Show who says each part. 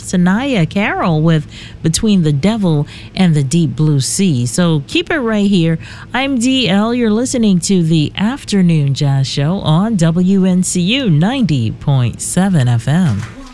Speaker 1: Tanaya Carroll with Between the Devil and the Deep Blue Sea. So keep it right here. I'm DL. You're listening to the Afternoon Jazz Show on WNCU 90.7 FM.